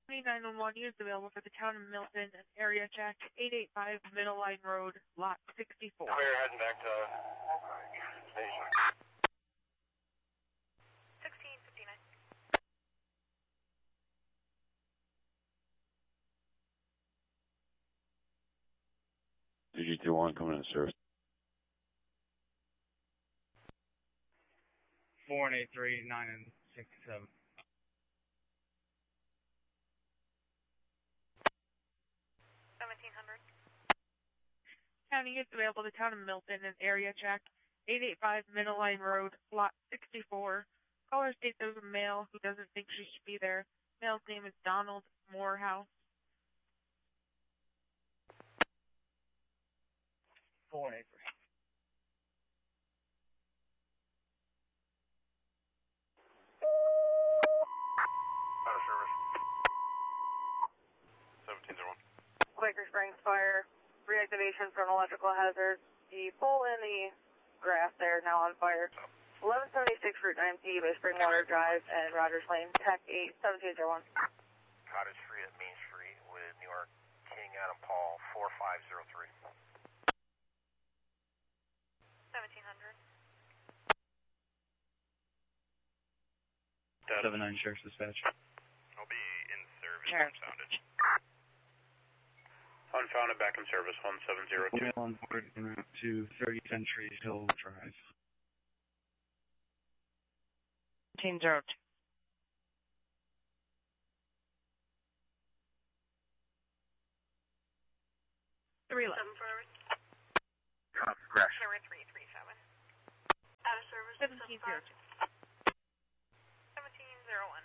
911 is available for the town of Milton, area check, 885 Middle Line Road, lot 64. We're heading back to station. 1659. DG21 coming in service. 483, 9 and 67. County is available to town of Milton, area check, 885 Middle Line Road, lot 64. Caller states there's a male who doesn't think she should be there. Male's name is Donald Morehouse. 483. Out of service. 1701. Quaker Springs Fire, reactivation from electrical hazard. The pole in the grass there now on fire. 1176 Route 9P by Springwater Drive and Rogers Lane, TAC 81701. Cottage Street at Main Street with New York King Adam Paul 4503. 1700. 79 Sheriff's Dispatch. I'll be in service. Sure. Unfounded. Unfounded back in service 1702. Male on board en route to 30 Century Hill Drive. 1902. Three left. 7 forward. Crash. Number 337. Out of service. 1702. 1701.